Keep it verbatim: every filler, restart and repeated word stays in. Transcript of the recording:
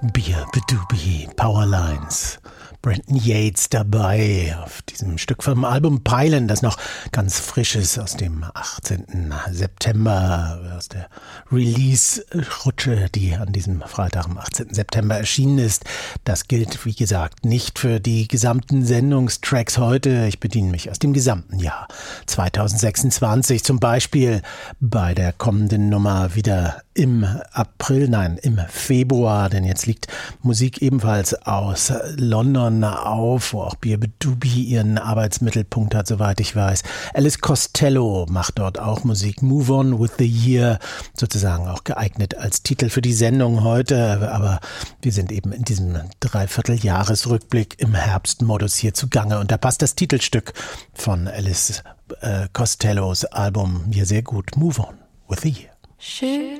Beer Bedoobie, Powerlines. Brenton Yates dabei auf diesem Stück vom Album Pylon, das noch ganz frisch ist, aus dem achtzehnten September, aus der Release-Rutsche, die an diesem Freitag, am achtzehnten September erschienen ist. Das gilt, wie gesagt, nicht für die gesamten Sendungstracks heute. Ich bediene mich aus dem gesamten Jahr zweitausendsechsundzwanzig, zum Beispiel bei der kommenden Nummer wieder im April, nein, im Februar, denn jetzt liegt Musik ebenfalls aus London auf, wo auch Beer Bedoobie ihren Arbeitsmittelpunkt hat, soweit ich weiß. Alice Costello macht dort auch Musik. Move On with the Year, sozusagen auch geeignet als Titel für die Sendung heute, aber wir sind eben in diesem Dreivierteljahresrückblick im Herbstmodus hier zugange und da passt das Titelstück von Alice äh, Costellos Album hier sehr gut. Move On with the Year. Should